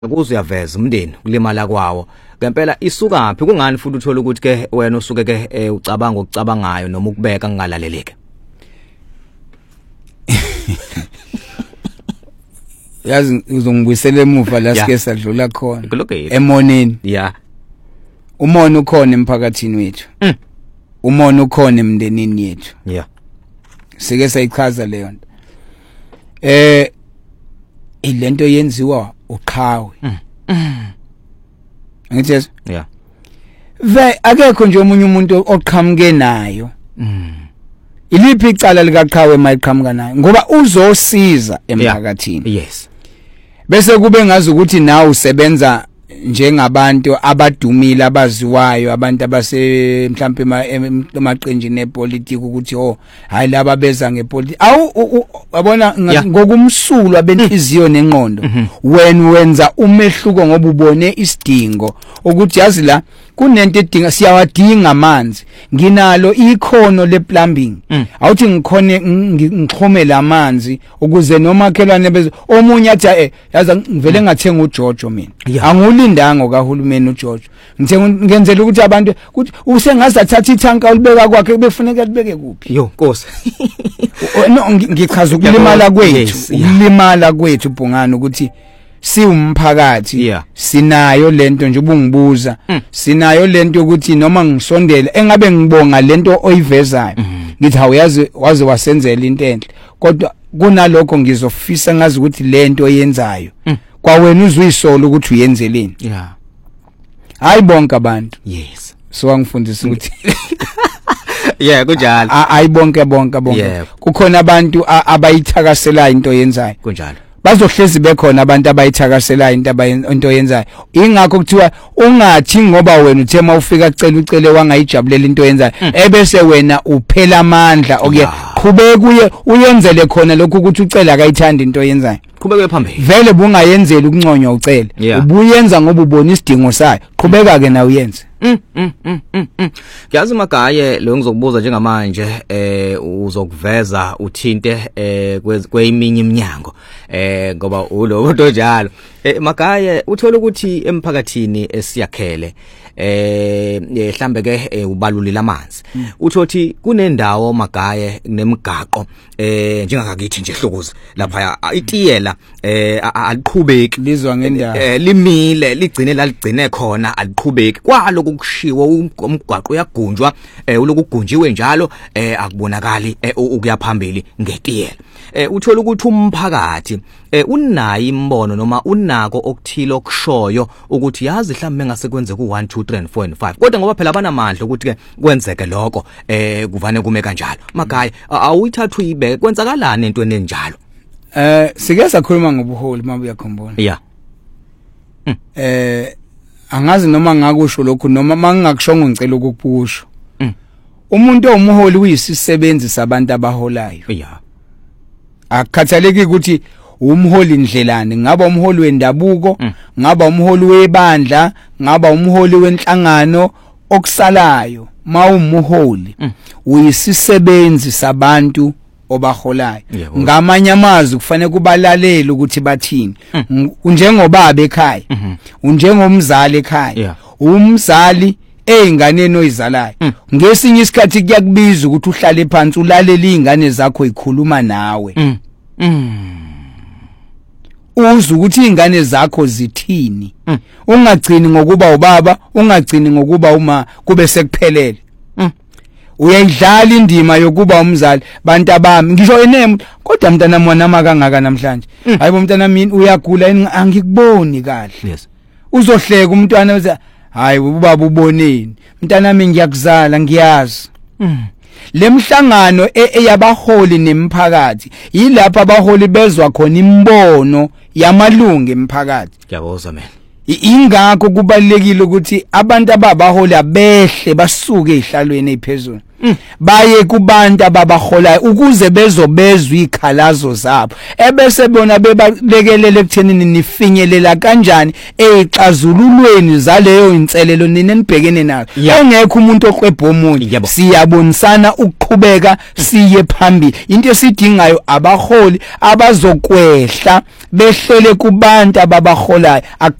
kuze uyaveza umndeni kulimala kwawo ngempela isukaphi kungani futhi uthola ukuthi ke wena usuke ke ucabanga ukucabangayo noma ukubeka ngingalaleleke yazi uzongibuyisela emuva la sike sadlula khona emoneni umona ukhona emphakathini wethu umona ukhona emndenini yethu sike sayichaza leyo nto ilento yenziwa uqhawe ngithi ve akekho nje omunye umuntu oqhamuke nayo iliphi icala likaqhawe mayiqhamuka nayo ngoba uzosiza emphakathini bese kube ngazi ukuthi nawe usebenza njengabantu abadumile abaziwayo abantu abase mhlambe emaqenjini epolitiki ukuthi hayi laba beza ngepolitiki wabona ngokumsulu abenhliziyo nengqondo wenza umehluko ngoba ubone isidingo ukuthi yazi la kunento edinga siyawadinga amanzi nginalo ikhono leplumbing awuthi ngikhone ngixhome amanzi ukuze nomakhelwane beze omunye athi yazi ngivele ngathenga uJojo mina angulindanga kaHulumeni uJojo ngenzela ukuthi abantu ukuthi usengazathatha ithanka ulibeka kwakhe befuneka libeke kuphi Nkosi no ngichaza ukulimala kwethu Bhungane ukuthi siwumphakathi sinayo lento nje ubungibuza sinayo lento ukuthi noma ngisondela engabe ngibonga lento oyivezayo ngithi awuyazi waze wasenzela into enhle kodwa kunalokho ngizofisa ngazi ukuthi lento oyenzayo kwawena uzuyisolo ukuthi uyenzeleni hayi bonke abantu so angifundisa ukuthi kunjalo hayi bonke kukhona abantu abayithakasela into oyenzayo kunjalo bazohlezi bekhona abantu abayithakasela into oyenzayo ingakho kuthiwa ungathi ngoba wena uthema ufika ucele wangayijabulela into oyenzayo ebese wena uphela amandla okuye qhubeka kuye uyenzele khona lokho ukuthi ucela akayithanda into oyenzayo qhubeka phambili vele bungayenzeli ukunconywa ucela ubuyenza ngoba ubona isidingo sayo qhubeka ke na uyenze Ngiyazi Magaye lo ngizokubuza njengamanje uzokuveza uthinte kweyiminye iminyango ngoba ulo nto njalo Magaye uthola ukuthi emphakathini esiyakhele mhlambe ke ubalulile amanzi uthothi kunendawo Magaye nemigaqo njengakakithi nje hlokoza lapha itiyela aliqhubeki lizwa ngendawo limile ligcine khona aliqhubeki kwalo kushiwo umgwaqo uyagunjwa ulokugunjiwe njalo akubonakali ukuya phambili ngetiyela uthola ukuthi umphakathi unayi imbono noma unako okuthilo okushoyo ukuthi yazi mhlawumbe ngase kwenze ku 1 2 3 and 4 and 5 kodwa ngoba phela abanamandla ukuthi ke kwenzeke lokho kuvane kume kanjalo Magaye awuyithatha uyibeke kwenzakalana entweni enjalo sike sakhuluma ngobuholi mabu yakhombona angazi noma ngakusho lokho noma mangingakushongo ngicela ukukusho umuntu omholi uyisisebenzi sabantu abaholayo akukhathaleki ukuthi umholi indlelane ngaba umholi wendabuko ngaba umholi webandla ngaba umholi wenhlangano okusalayo mawumuholi uyisisebenzi sabantu obaholayo ngamanye amazwi kufanele kubalalele ukuthi bathini njengobaba ekhaya njengomzali ekhaya umzali einganeni oyizalayo ngesinye isikhathi kuyakubiza ukuthi uhlale phansi ulalele izingane zakho ikhuluma nawe uzu ukuthi izingane zakho zithini ungagcini ngokuba ubaba ungagcini ngokuba uma kube sekuphelele uyayidlala indima yokuba umzali bantu abami ngisho enemi kodwa mntana wami kangaka namhlanje hayibo mntana mina uyagula angikuboni kahle uzohleka umntwana uze hayi ubaba uboneni mntana wami ngiyakuzala ngiyazi lemhlangano eyabaholi nemphakathi yilapha abaholi bezwa khona imbono yamalungu emphakathi ngiyabuzwa mina ingakho kubalekile ukuthi abantu ababaholi abehle basuke ezihlalweni eziphezulu baye kubantu ababaholayo ukuze bezobezwa ikhalazo zabo ebese bona bebalekelele ekuthenini nifinyelela kanjani exazululweni zaleyo inselelo ninenibhekene nayo engekho umuntu oqwebha omunye siyabonisana ukuqhubeka siye phambili into esidingayo abaholi abazokwehla behlele kubantu ababaholayo